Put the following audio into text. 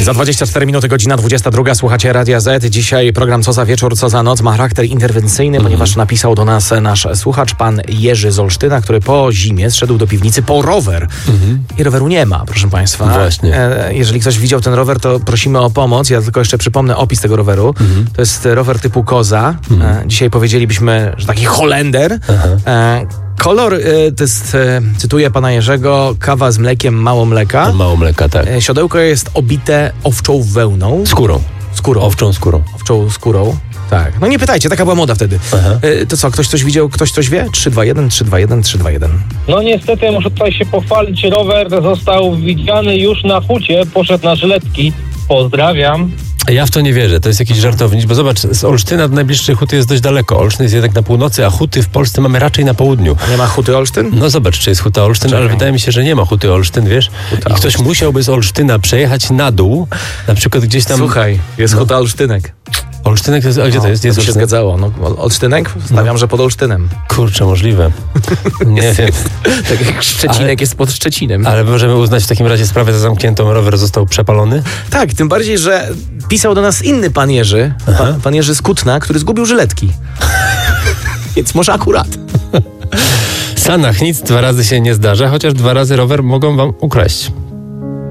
Za 24 minuty, godzina 22. Słuchacie Radia Z. Dzisiaj program Co za wieczór, co za noc ma charakter interwencyjny, ponieważ napisał do nas nasz słuchacz, pan Jerzy z Olsztyna, który po zimie zszedł do piwnicy po rower. I roweru nie ma, proszę państwa. Właśnie. Jeżeli ktoś widział ten rower, to prosimy o pomoc. Ja tylko jeszcze przypomnę opis tego roweru. To jest rower typu koza. Dzisiaj powiedzielibyśmy, że taki Holender. Kolor to jest, cytuję pana Jerzego, kawa z mlekiem, mało mleka. Mało mleka, tak. Siodełko jest obite owczą wełną. Skórą. Owczą skórą. Owczą skórą. Tak. No nie pytajcie, taka była moda wtedy. To co, ktoś coś widział, ktoś coś wie? 321, 321, 321. No niestety muszę tutaj się pochwalić, rower został widziany już na hucie, poszedł na Żyletki. Pozdrawiam. Ja w to nie wierzę, to jest jakiś żartownik, bo zobacz, z Olsztyna do najbliższej huty jest dość daleko. Olsztyn jest jednak na północy, a huty w Polsce mamy raczej na południu. Nie ma huty Olsztyn? No zobacz, czy jest huta Olsztyn, ale wydaje mi się, że nie ma huty Olsztyn, wiesz? I ktoś musiałby z Olsztyna przejechać na dół, na przykład gdzieś tam... Słuchaj, jest huta Olsztynek. Olsztynek to jest... A gdzie to jest? To by się zgadzało. No, Olsztynek? Stawiam, że pod Olsztynem. Kurczę, możliwe. Nie wiem. Tak jak Szczecinek jest pod Szczecinem. Ale możemy uznać w takim razie sprawę za zamkniętą, rower został przepalony? Tak, tym bardziej, że pisał do nas inny pan Jerzy, pan Jerzy z Kutna, który zgubił żyletki. Więc może akurat. W Sanach nic 2 razy się nie zdarza, chociaż 2 razy rower mogą wam ukraść.